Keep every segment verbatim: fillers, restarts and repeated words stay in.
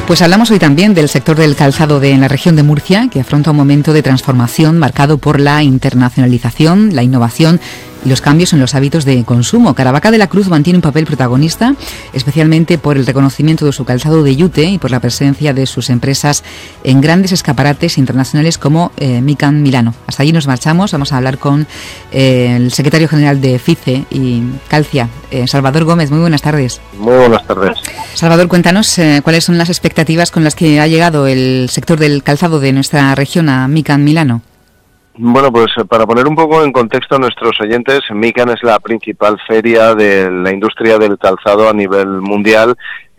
Pues hablamos hoy también del sector del calzado de la región de Murcia, que afronta un momento de transformación marcado por la internacionalización, la innovación y los cambios en los hábitos de consumo. Caravaca de la Cruz mantiene un papel protagonista, especialmente por el reconocimiento de su calzado de yute y por la presencia de sus empresas en grandes escaparates internacionales como eh, Mican Milano. Hasta allí nos marchamos. Vamos a hablar con eh, el secretario general de FICE y Calcia, eh, Salvador Gómez. Muy buenas tardes. Muy buenas tardes. Salvador, cuéntanos eh, cuáles son las expectativas con las que ha llegado el sector del calzado de nuestra región a Mican Milano. Bueno, pues para poner un poco en contexto a nuestros oyentes, Mican es la principal feria de la industria del calzado a nivel mundial.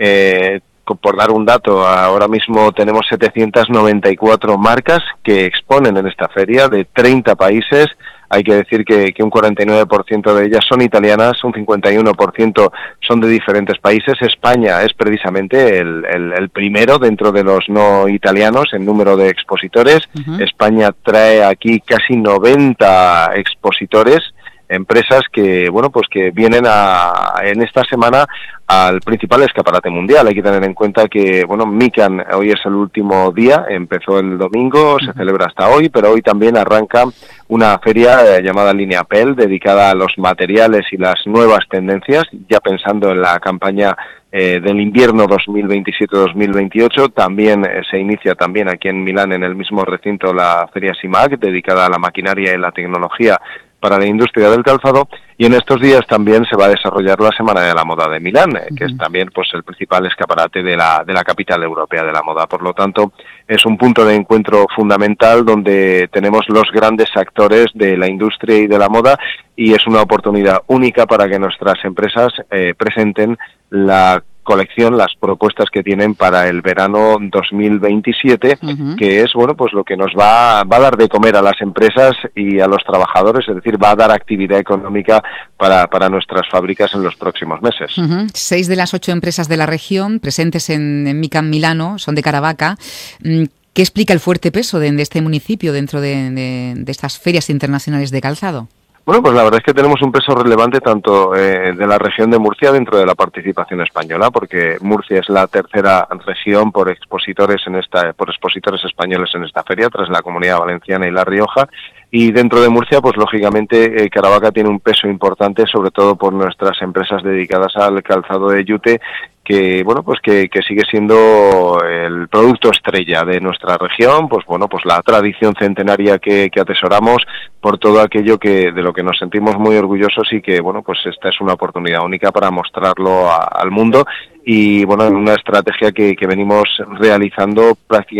Eh, por dar un dato, ahora mismo tenemos setecientas noventa y cuatro marcas que exponen en esta feria de treinta países. Hay que decir que, que un cuarenta y nueve por ciento de ellas son italianas, un cincuenta y uno por ciento son de diferentes países. España es precisamente el, el, el primero dentro de los no italianos en número de expositores. Uh-huh. España trae aquí casi noventa expositores, empresas que, bueno, pues que vienen a, en esta semana al principal escaparate mundial. Hay que tener en cuenta que, bueno, Mican hoy es el último día, empezó el domingo, uh-huh. se celebra hasta hoy, pero hoy también arranca una feria eh, llamada Lineapel, dedicada a los materiales y las nuevas tendencias, ya pensando en la campaña eh, del invierno dos mil veintisiete dos mil veintiocho. También eh, se inicia también aquí en Milán, en el mismo recinto, la feria SIMAC, dedicada a la maquinaria y la tecnología para la industria del calzado, y en estos días también se va a desarrollar la Semana de la Moda de Milán, eh, que uh-huh. es también pues el principal escaparate de la de la capital europea de la moda. Por lo tanto, es un punto de encuentro fundamental donde tenemos los grandes actores de la industria y de la moda, y es una oportunidad única para que nuestras empresas eh, presenten la colección, las propuestas que tienen para el verano dos mil veintisiete, uh-huh. que es, bueno, pues lo que nos va, va a dar de comer a las empresas y a los trabajadores, es decir, va a dar actividad económica para, para nuestras fábricas en los próximos meses. Uh-huh. Seis de las ocho empresas de la región presentes en, en Mican Milano son de Caravaca. ¿Qué explica el fuerte peso de, de este municipio dentro de, de, de estas ferias internacionales de calzado? Bueno, pues la verdad es que tenemos un peso relevante tanto eh, de la región de Murcia dentro de la participación española, porque Murcia es la tercera región por expositores en esta, por expositores españoles en esta feria, tras la Comunidad Valenciana y La Rioja. Y dentro de Murcia, pues lógicamente eh, Caravaca tiene un peso importante, sobre todo por nuestras empresas dedicadas al calzado de yute, que bueno, pues que, que sigue siendo el producto estrella de nuestra región, pues bueno, pues la tradición centenaria que, que atesoramos, por todo aquello que de lo que nos sentimos muy orgullosos, y que bueno, pues esta es una oportunidad única para mostrarlo a, al mundo, y bueno, en una estrategia que, que venimos realizando prácticamente